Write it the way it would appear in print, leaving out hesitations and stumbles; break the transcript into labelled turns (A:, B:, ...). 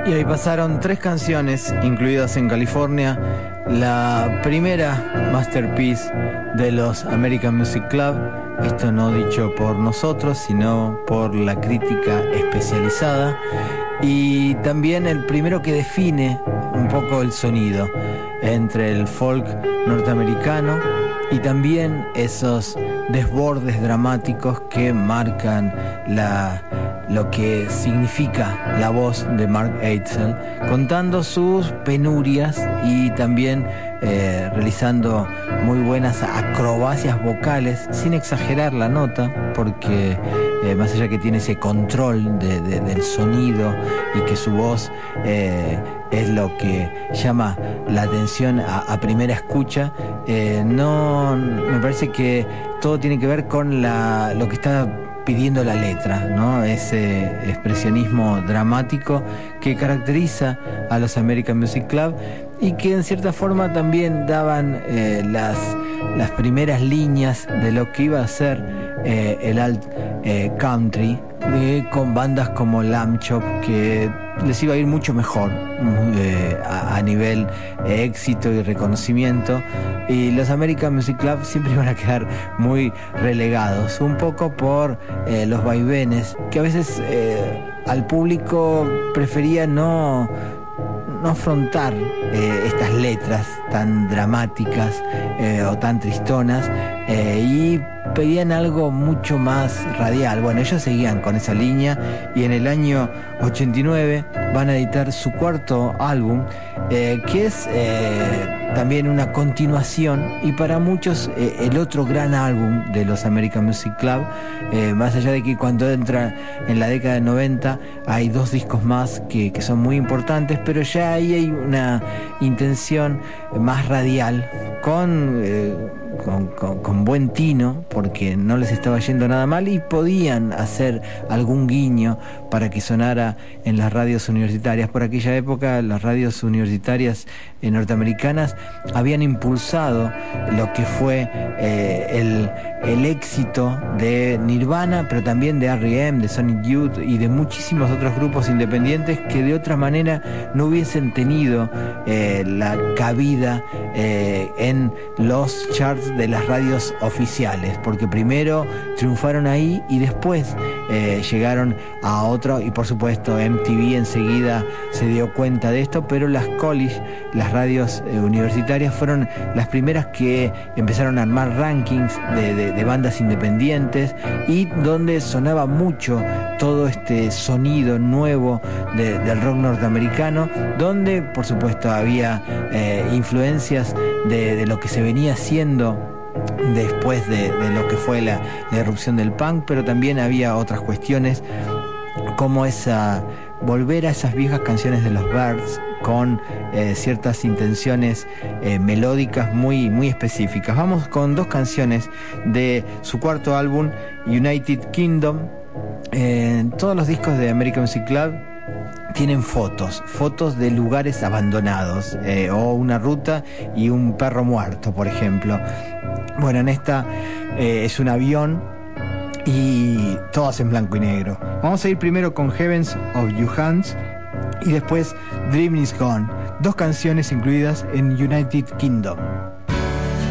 A: Y ahí pasaron 3 canciones incluidas en California. La primera, Masterpiece de los American Music Club. Esto no dicho por nosotros, sino por la crítica especializada. Y también el primero que define un poco el sonido entre el folk norteamericano y también esos desbordes dramáticos que marcan lo que significa la voz de Mark Eitzel, contando sus penurias y también realizando muy buenas acrobacias vocales, sin exagerar la nota, porque más allá que tiene ese control del sonido y que su voz es lo que llama la atención a primera escucha, no me parece que todo tiene que ver con lo que está pidiendo la letra, ¿no? Ese expresionismo dramático que caracteriza a los American Music Club y que en cierta forma también daban las primeras líneas de lo que iba a ser el alt country, con bandas como Lamb Chop, que les iba a ir mucho mejor a nivel éxito y reconocimiento, y los American Music Club siempre iban a quedar muy relegados, un poco por los vaivenes que a veces al público prefería no afrontar estas letras tan dramáticas o tan tristonas, y pedían algo mucho más radial. Bueno, ellos seguían con esa línea y en el año 89 van a editar su cuarto álbum, que es también una continuación y para muchos el otro gran álbum de los American Music Club, más allá de que cuando entra en la década del 90 hay 2 discos más que son muy importantes, pero ya ahí hay una intención más radial, con buen tino, porque no les estaba yendo nada mal y podían hacer algún guiño para que sonara en las radios universitarias. Por aquella época las radios universitarias norteamericanas habían impulsado lo que fue el éxito de Nirvana, pero también de R.E.M., de Sonic Youth y de muchísimos otros grupos independientes que de otra manera no hubiesen tenido la cabida en los charts de las radios oficiales, porque primero triunfaron ahí y después llegaron a otro, y por supuesto MTV enseguida se dio cuenta de esto, pero las college, las radios universitarias, fueron las primeras que empezaron a armar rankings de bandas independientes, y donde sonaba mucho todo este sonido nuevo del rock norteamericano, donde por supuesto había influencias de lo que se venía haciendo después de lo que fue la irrupción del punk, pero también había otras cuestiones como volver a esas viejas canciones de los Byrds con ciertas intenciones melódicas muy, muy específicas. Vamos con 2 canciones de su cuarto álbum, United Kingdom. Todos los discos de American Music Club tienen fotos de lugares abandonados, o una ruta y un perro muerto, por ejemplo. Bueno, en esta es un avión y todas en blanco y negro. Vamos a ir primero con Heavens of Your Hands y después Dream Is Gone, 2 canciones incluidas en United Kingdom.